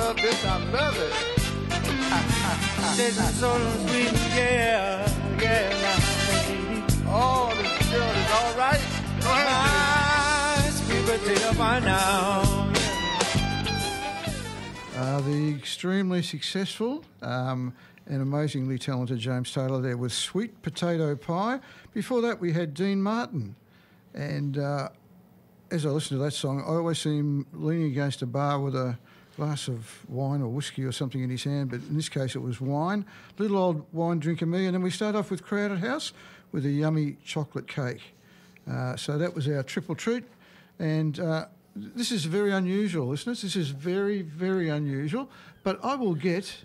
love this. I love it. This is so sweet, yeah, now, baby. Oh, this girl is all right. Go ahead. My sweet potato pie now. The extremely successful and amazingly talented James Taylor there with Sweet Potato Pie. Before that, we had Dean Martin. And as I listen to that song, I always see him leaning against a bar with a glass of wine or whiskey or something in his hand, but in this case it was wine. Little old wine drinker me. And then we start off with Crowded House with a yummy chocolate cake. So that was our triple treat. And this is very unusual, listeners. This is very, very unusual. But I will get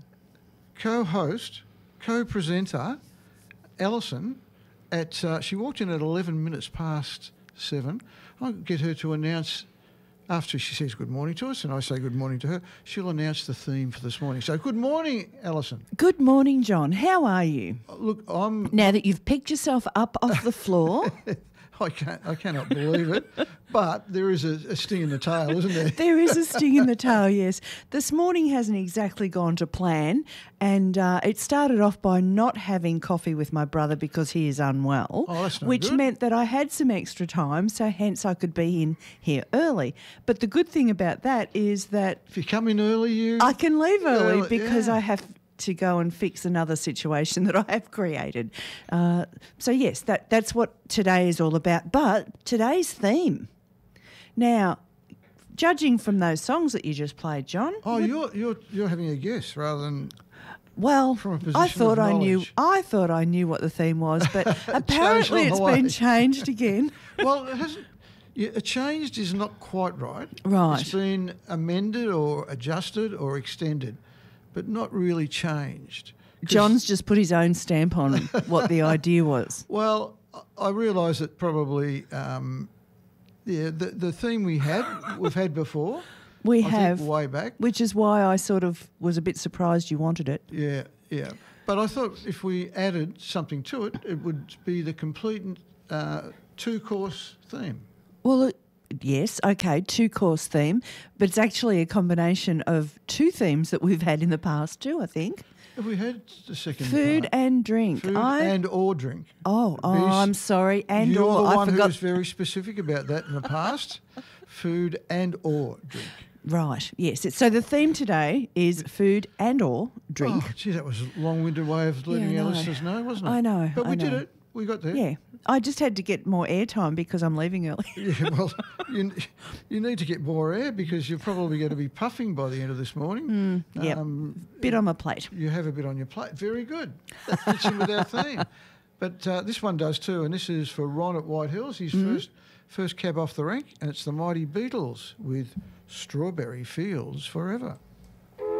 co-host, co-presenter Alison at... she walked in at 11 minutes past 7. I'll get her to announce... After she says good morning to us and I say good morning to her, she'll announce the theme for this morning. So good morning, Alison. Good morning, John. How are you? Look, I'm... Now that you've picked yourself up off the floor... I cannot believe it, but there is a sting in the tail, isn't there? There is a sting in the tail, yes. This morning hasn't exactly gone to plan, and it started off by not having coffee with my brother because he is unwell, that's not which good. meant that I had some extra time, so hence I could be in here early. But the good thing about that is that If you come in early, you... I can leave early Yeah, because yeah. I have to go and fix another situation that I have created. So yes, that's what today is all about. But today's theme. Now, judging from those songs that you just played, John. Oh, you're having a guess rather than... Well, From a position I of thought I knew. knowledge. I thought I knew what the theme was, but apparently on it's the way. been changed again. Well, it hasn't... Yeah, changed is not quite right. Right. It's been amended or adjusted or extended, but not really changed. 'Cause- John's just put his own stamp on what the idea was. Well, I realise that probably, the theme we've had before. We I have, think way back. which is why I sort of was a bit surprised you wanted it. Yeah. But I thought if we added something to it, it would be the complete two-course theme. Well, yes, okay, two-course theme, but it's actually a combination of two themes that we've had in the past too, I think. Have we had the second Food part? and drink. Food and or drink. Oh, Because I'm sorry, and you're or. the I one forgot. who's very specific about that in the past. Food and or drink. Right, yes. So the theme today is food and or drink. Oh, gee, that was a long-winded way of letting Yeah, I our know. listeners know, wasn't it? I know, But I we did know. it. We got there. Yeah, I just had to get more airtime because I'm leaving early. Yeah, well, you need to get more air because you're probably going to be puffing by the end of this morning. Yep, bit on my plate. You have a bit on your plate. Very good. That fits in with our theme. But this one does too, and this is for Ron at White Hills. His first cab off the rank, and it's the Mighty Beatles with Strawberry Fields Forever.